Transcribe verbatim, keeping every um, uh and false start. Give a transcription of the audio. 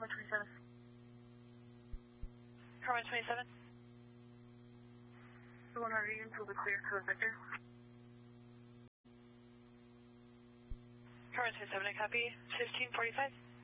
one twenty-seven. Car one twenty-seven. one hundred until the clear to Victor. Car one twenty-seven, I copy. fifteen forty-five.